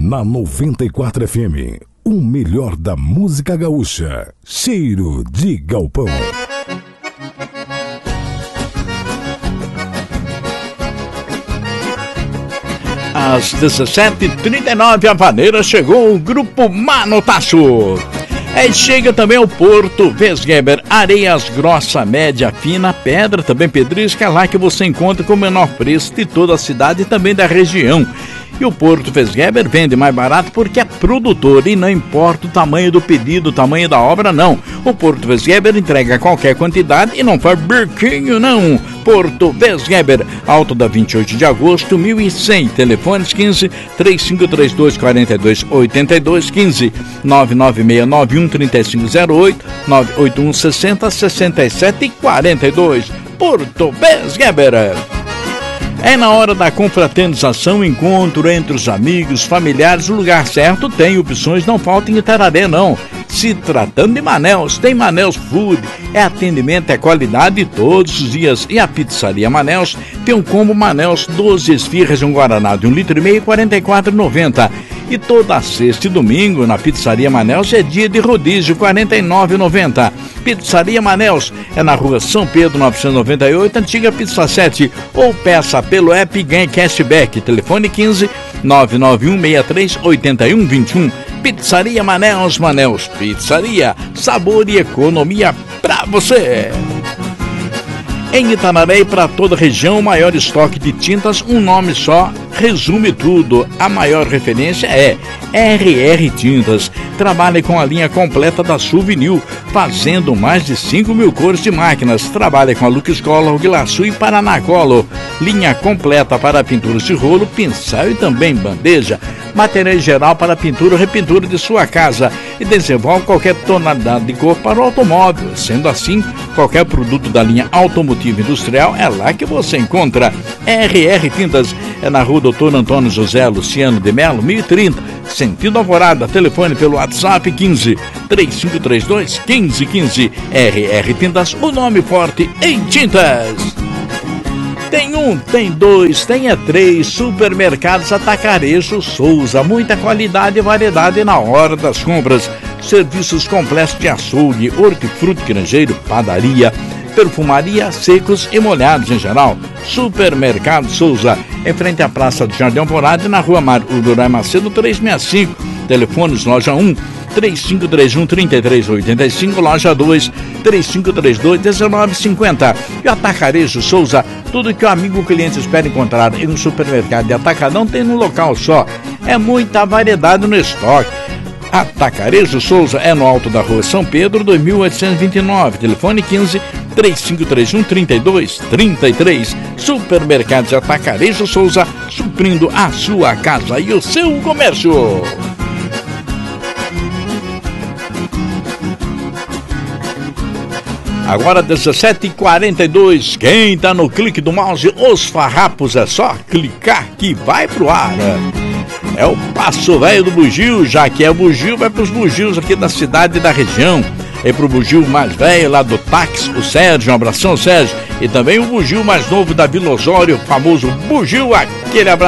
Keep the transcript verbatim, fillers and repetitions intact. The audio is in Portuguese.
Na noventa e quatro F M, o melhor da música gaúcha. Cheiro de galpão. Às dezessete e trinta e nove, a vaneira chegou o Grupo Manotaço. Aí chega também o Porto Vesgeber, areias grossa, média, fina, pedra, também pedrisca, é lá que você encontra com o menor preço de toda a cidade e também da região. E o Porto Vesgeber vende mais barato porque é produtor e não importa o tamanho do pedido, o tamanho da obra, não. O Porto Vesgeber entrega qualquer quantidade e não faz biquinho, não. Porto Vesgeber, Alto da vinte e oito de agosto, mil e cem. Telefones quinze, três cinco três dois, quatro dois oito dois, quinze, nove nove seis nove um, três cinco zero oito, nove oito um, sessenta, sessenta e sete, quarenta e dois. Porto Vesgeber. É na hora da confraternização, encontro entre os amigos, familiares, o lugar certo tem opções, não falta em Itararé não. Se tratando de Manels, tem Manels Food, é atendimento, é qualidade todos os dias. E a pizzaria Manels tem um combo Manels, doze esfirras de um guaraná de um litro e meio, quarenta e quatro reais e noventa centavos. E toda sexta e domingo na Pizzaria Manels é dia de rodízio, quarenta e nove reais e noventa centavos. Pizzaria Manels é na rua São Pedro novecentos e noventa e oito, antiga Pizza sete, ou peça pelo app e ganhe cashback. Telefone quinze, nove nove um, seis três, oito um dois um. Pizzaria Manels, Manels Pizzaria, sabor e economia pra você. Em Itanaré e para toda a região, o maior estoque de tintas, um nome só resume tudo. A maior referência é R R Tintas. Trabalha com a linha completa da Sul-Vinil, fazendo mais de cinco mil cores de máquinas. Trabalha com a Lux Color, Glaçu e Paraná Color. Linha completa para pinturas de rolo, pincel e também bandeja. Material geral para pintura ou repintura de sua casa. E desenvolve qualquer tonalidade de cor para o automóvel. Sendo assim, qualquer produto da linha automotiva industrial é lá que você encontra. R R Tintas é na rua Doutor Antônio José Luciano de Melo, mil e trinta, sentido Alvorada. Telefone pelo WhatsApp quinze, três cinco três dois, quinze quinze. R R Tintas, o nome forte em tintas. Tem um, tem dois, tem é três. Supermercados Atacarejo Souza. Muita qualidade e variedade na hora das compras. Serviços completos de açougue, hortifruti, granjeiro, padaria, perfumaria, secos e molhados em geral. Supermercado Souza, em frente à Praça do Jardim Alvorada, na rua Mar Ururai Macedo trezentos e sessenta e cinco. Telefones loja um, três cinco três um, três três oito cinco, loja dois, três cinco três dois, um nove cinco zero. E o Atacarejo Souza, tudo que o amigo cliente espera encontrar em um supermercado de atacadão tem num local só. É muita variedade no estoque. Atacarejo Souza é no alto da rua São Pedro, dois mil oitocentos e vinte e nove. Telefone quinze, três cinco três um, três dois três três. Supermercados Atacarejo Souza, suprindo a sua casa e o seu comércio. Agora dezessete e quarenta e dois, quem tá no clique do mouse, os farrapos, é só clicar que vai pro ar. É o Passo Velho do Bugio, já que é o Bugio, vai pros bugios aqui da cidade e da região. E pro bugio mais velho lá do táxi, o Sérgio, um abração Sérgio. E também o bugio mais novo da Vila Osório, o famoso bugio, aquele abraço.